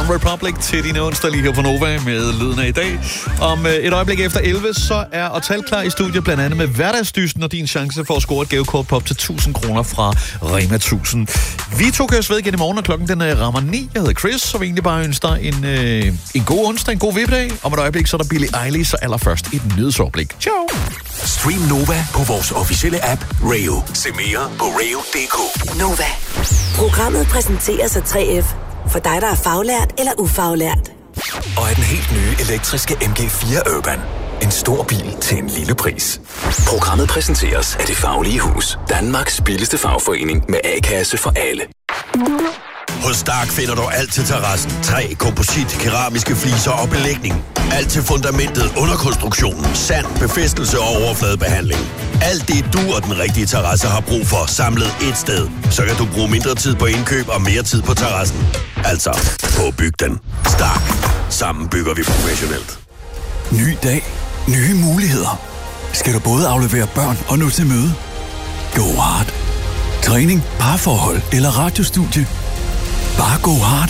One Republic til din onsdag lige her på Nova med lyden af i dag. Om et øjeblik efter 11, så er Otal klar i studiet, blandt andet med hverdagsdysten og din chance for at score et gavekort på op til 1000 kroner fra Rema 1000. Vi to køres ved igen i morgen, og klokken den rammer 9. Jeg hedder Chris, så vi egentlig bare ønsker en god onsdag, en god vippedag. Om et øjeblik, så er der Billie Eilish, så allerførst et nyhedsoverblik. Ciao! Stream Nova på vores officielle app, Rayo. Se mere på rayo.dk. Nova. Programmet præsenteres af 3F. For dig, der er faglært eller ufaglært. Og er den helt nye elektriske MG4 Urban. En stor bil til en lille pris. Programmet præsenteres af Det Faglige Hus. Danmarks billigste fagforening med A-kasse for alle. Hos Stark finder du alt til terrassen. Træ, komposit, keramiske fliser og belægning. Alt til fundamentet, underkonstruktionen, sand, befæstelse og overfladebehandling. Alt det du og den rigtige terrasse har brug for, samlet et sted. Så kan du bruge mindre tid på indkøb og mere tid på terrassen. Altså, på at bygge den. Stark. Sammen bygger vi professionelt. Ny dag. Nye muligheder. Skal du både aflevere børn og nå til møde? Go hard. Træning, parforhold eller radiostudie. Bare go hard.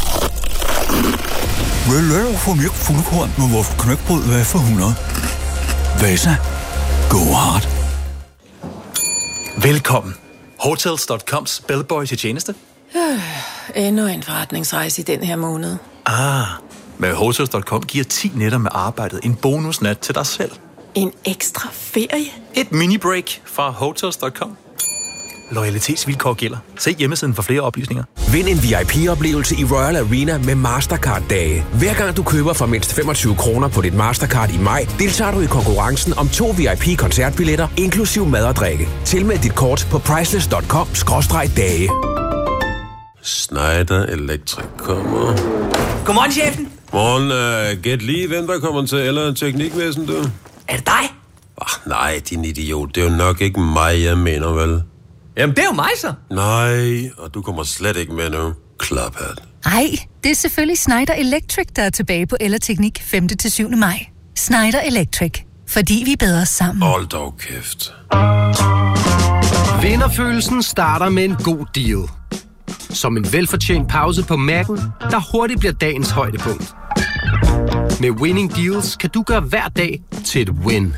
Vil du få mere fuldkorn med vores knækbrød, hvad for 100? Vasa. Go hard. Velkommen. Hotels.coms bellboy til tjeneste. Endnu en forretningsrejse i den her måned. Med Hotels.com giver 10 nætter med arbejdet en bonusnat til dig selv. En ekstra ferie? Et mini-break fra Hotels.com. Loyalitetsvilkår gælder. Se hjemmesiden for flere oplysninger. Vind en VIP-oplevelse i Royal Arena med Mastercard-dage. Hver gang du køber for mindst 25 kroner på dit Mastercard i maj, deltager du i konkurrencen om 2 VIP-koncertbilletter, inklusiv mad og drikke. Tilmeld dit kort på priceless.com/dage. Schneider Electric kommer. Godmorgen, chefen. Morgen, gæt lige, hvem der kommer til eller teknikvæsen, du? Er det dig? Nej, din idiot. Det er jo nok ikke mig, jeg mener, vel? Jamen, det er jo mig, så. Nej, og du kommer slet ikke med nu. Klaphat. Ej, det er selvfølgelig Schneider Electric, der er tilbage på Ellerteknik 5. til 7. maj. Schneider Electric. Fordi vi er bedre sammen. Hold dog kæft. Vinderfølelsen starter med en god deal. Som en velfortjent pause på Mac'en, der hurtigt bliver dagens højdepunkt. Med Winning Deals kan du gøre hver dag til et win.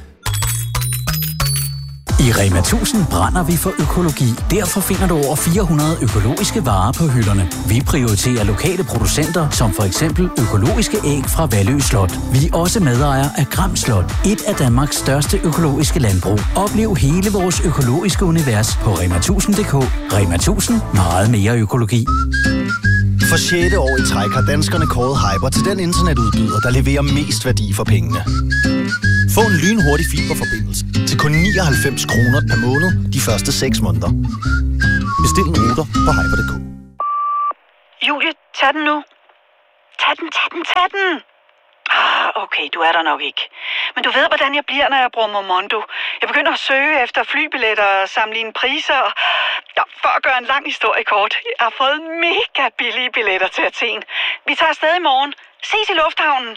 I Rema 1000 brænder vi for økologi. Derfor finder du over 400 økologiske varer på hylderne. Vi prioriterer lokale producenter, som for eksempel økologiske æg fra Vallø Slot. Vi er også medejer af Gram Slot, et af Danmarks største økologiske landbrug. Oplev hele vores økologiske univers på rema1000.dk. Rema 1000. Meget mere økologi. For 6. år i træk har danskerne kåret Hyper til den internetudbyder, der leverer mest værdi for pengene. Få en lynhurtig fiberforbindelse til kun 99 kroner per måned de første 6 måneder. Bestil en router på hyper.dk. Julie, tag den nu. Tag den. Okay, du er der nok ikke. Men du ved, hvordan jeg bliver, når jeg bruger Momondo. Jeg begynder at søge efter flybilletter og sammenligne priser. For at gøre en lang historie kort. Jeg har fået mega billige billetter til Athen. Vi tager afsted i morgen. Ses i lufthavnen.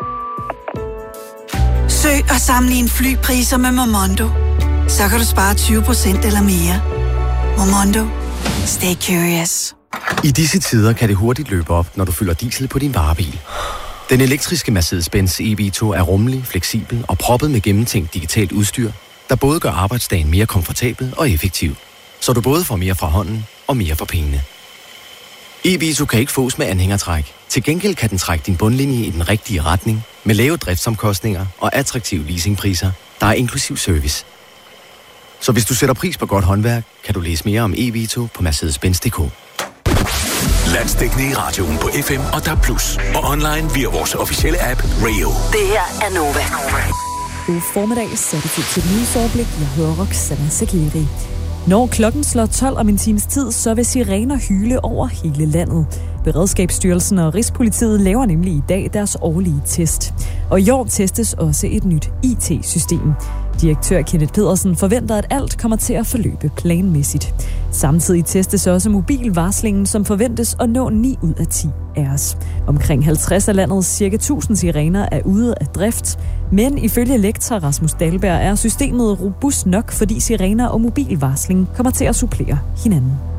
Søg og sammenligne flypriser med Momondo. Så kan du spare 20% eller mere. Momondo. Stay curious. I disse tider kan det hurtigt løbe op, når du fylder diesel på din varebil. Den elektriske Mercedes-Benz EV2 er rummelig, fleksibel og proppet med gennemtænkt digitalt udstyr, der både gør arbejdsdagen mere komfortabel og effektiv, så du både får mere fra hånden og mere for pengene. EV2 kan ikke fås med anhængertræk. Til gengæld kan den trække din bundlinje i den rigtige retning, med lave driftsomkostninger og attraktive leasingpriser, der er inklusiv service. Så hvis du sætter pris på godt håndværk, kan du læse mere om EV2 på Mercedes-Benz.dk. Landsdækkende i radioen på FM og DAB+. Og online via vores officielle app, Rayo. Det her er Nova. God formiddag, så er det tid til et nyhedsoverblik. Jeg hedder Roxanne Sagiri. Når klokken slår 12 om en times tid, så vil sirener hyle over hele landet. Beredskabsstyrelsen og Rigspolitiet laver nemlig i dag deres årlige test. Og i år testes også et nyt IT-system. Direktør Kenneth Pedersen forventer, at alt kommer til at forløbe planmæssigt. Samtidig testes også mobilvarslingen, som forventes at nå 9 ud af 10 af os. Omkring 50 af landets ca. 1000 sirener er ude af drift, men ifølge lektor Rasmus Dahlberg er systemet robust nok, fordi sirener og mobilvarsling kommer til at supplere hinanden.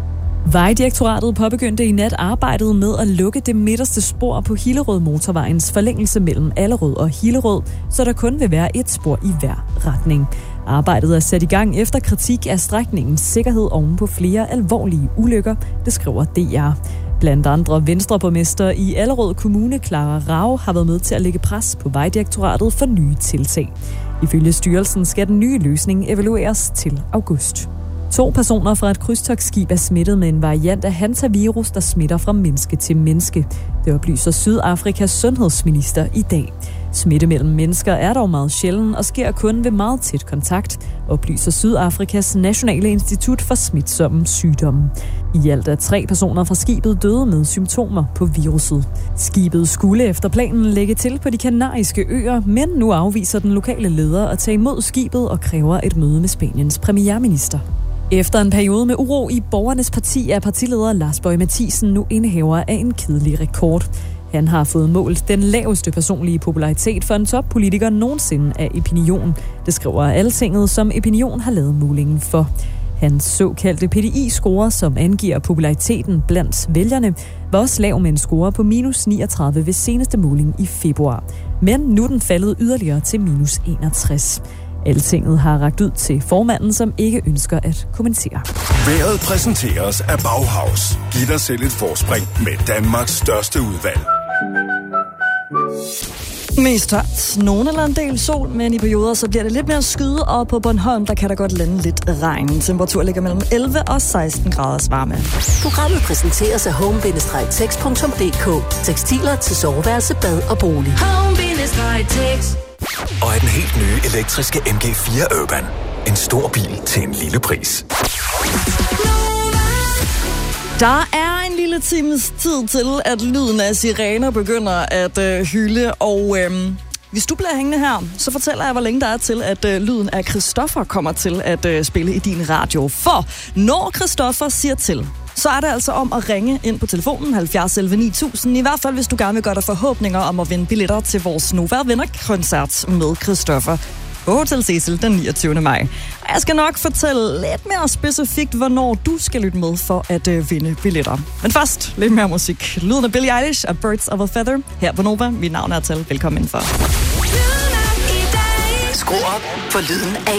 Vejdirektoratet påbegyndte i nat arbejdet med at lukke det midterste spor på Hillerød Motorvejens forlængelse mellem Allerød og Hillerød, så der kun vil være et spor i hver retning. Arbejdet er sat i gang efter kritik af strækningens sikkerhed oven på flere alvorlige ulykker, det skriver DR. Blandt andre Venstreborgmester i Allerød Kommune, Clara Rau, har været med til at lægge pres på Vejdirektoratet for nye tiltag. Ifølge styrelsen skal den nye løsning evalueres til august. 2 personer fra et krydstogtskib er smittet med en variant af hantavirus, der smitter fra menneske til menneske. Det oplyser Sydafrikas sundhedsminister i dag. Smitte mellem mennesker er dog meget sjælden og sker kun ved meget tæt kontakt, oplyser Sydafrikas Nationale Institut for Smitsomme Sygdomme. I alt er 3 personer fra skibet døde med symptomer på viruset. Skibet skulle efter planen lægge til på de Kanariske Øer, men nu afviser den lokale leder at tage imod skibet og kræver et møde med Spaniens premierminister. Efter en periode med uro i Borgernes Parti er partileder Lars Boje Mathiesen nu indehaver af en kedelig rekord. Han har fået målt den laveste personlige popularitet for en toppolitiker nogensinde af Opinion. Det skriver Altinget, som Opinion har lavet målingen for. Hans såkaldte PDI-score, som angiver populariteten blandt vælgerne, var også lav med en score på -39 ved seneste måling i februar. Men nu er den faldet yderligere til -61. Altinget har rakt ud til formanden, som ikke ønsker at kommentere. Vejret præsenteres af Bauhaus. Giv dig selv et forspring med Danmarks største udvalg. Mest tørt. Nogen eller en del sol, men i perioder så bliver det lidt mere skyde, og på Bornholm der kan der godt lande lidt regn. Temperatur ligger mellem 11 og 16 graders varme. Programmet præsenteres af home-tex.dk. Tekstiler til soveværelse, bad og bolig. Home-tex. Og er den helt nye elektriske MG4 Urban. En stor bil til en lille pris. Der er en lille times tid til, at lyden af sirener begynder at hylde, og hvis du bliver hængende her, så fortæller jeg, hvor længe der er til, at lyden af Christoffer kommer til at spille i din radio. For når Christoffer siger til, så er det altså om at ringe ind på telefonen 70 11 9000, i hvert fald hvis du gerne vil gøre dig forhåbninger om at vinde billetter til vores Nova Venner-koncert med Christoffer på Hotel Cecil den 29. maj. Og jeg skal nok fortælle lidt mere specifikt, hvornår du skal lytte med for at vinde billetter. Men først lidt mere musik. Lyden af Billie Eilish og Birds of a Feather her på Nova. Mit navn er Tal. Velkommen indenfor. Skru op for lyden af